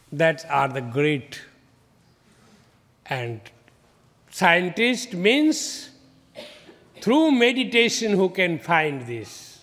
that are the great. And scientist means through meditation who can find this,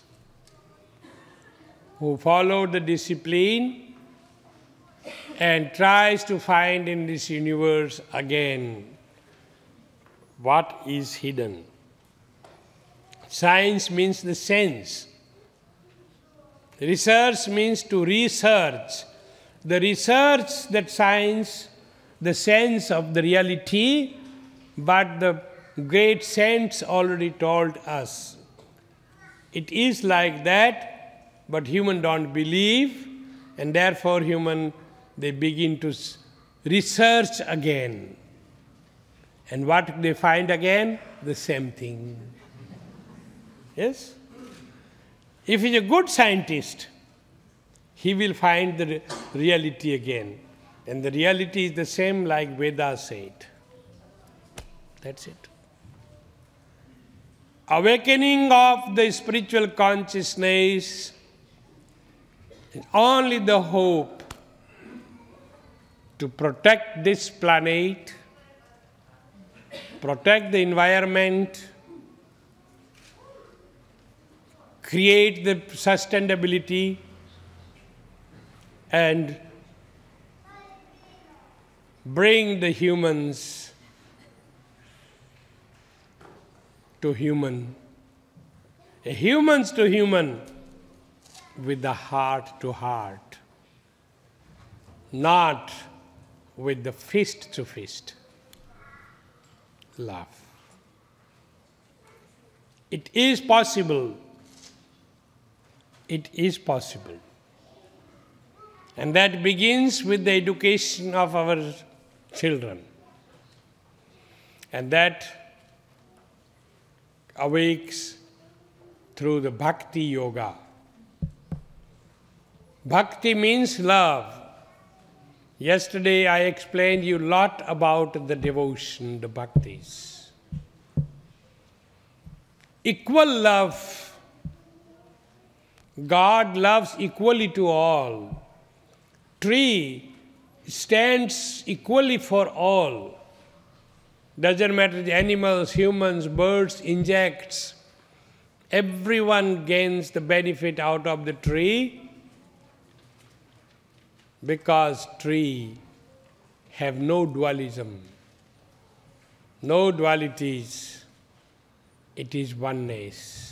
who follow the discipline and tries to find in this universe again what is hidden. Science means the sense. Research means to research. The research that science, the sense of the reality, but the great saints already told us. It is like that, but human don't believe, and therefore they begin to research again. And what they find again? The same thing. Yes? If he's a good scientist, he will find the reality again. And the reality is the same like Vedas said. That's it. Awakening of the spiritual consciousness is only the hope to protect this planet, protect the environment, create the sustainability, and bring the humans to human, humans to human, with the heart to heart, not with the fist to fist. Love. It is possible. It is possible. And that begins with the education of our children. And that awakes through the bhakti yoga. Bhakti means love. Yesterday I explained you a lot about the devotion, the bhaktis. Equal love. God loves equally to all. Tree stands equally for all. Doesn't matter the animals, humans, birds, insects. Everyone gains the benefit out of the tree because tree have no dualism, no dualities. It is oneness.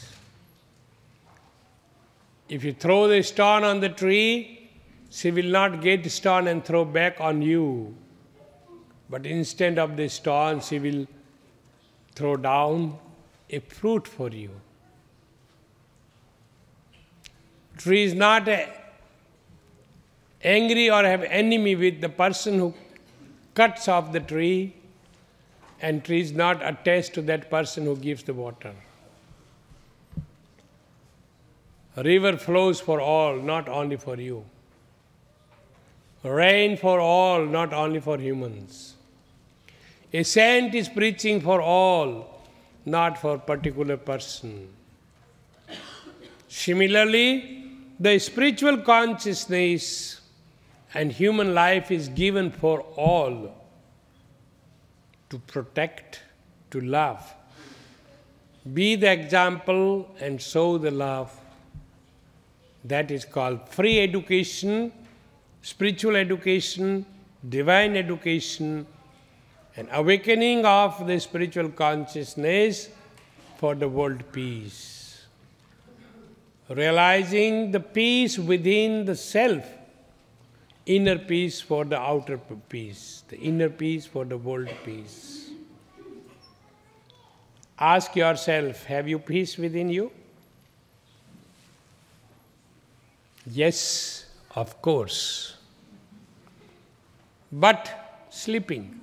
If you throw the stone on the tree, she will not get the stone and throw back on you. But instead of the stone, she will throw down a fruit for you. Tree is not angry or have enemy with the person who cuts off the tree, and tree is not attached to that person who gives the water. A river flows for all, not only for you. Rain for all, not only for humans. A saint is preaching for all, not for a particular person. Similarly, the spiritual consciousness and human life is given for all to protect, to love. Be the example and show the love. That is called free education, spiritual education, divine education, and awakening of the spiritual consciousness for the world peace. Realizing the peace within the self, inner peace for the outer peace, the inner peace for the world peace. Ask yourself, have you peace within you? Yes, of course. But sleeping.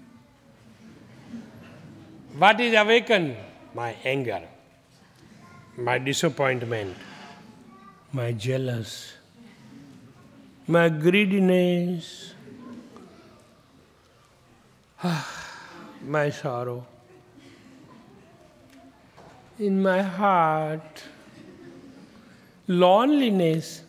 What is awakened? My anger, my disappointment, my jealous, my greediness, my sorrow. In my heart, loneliness.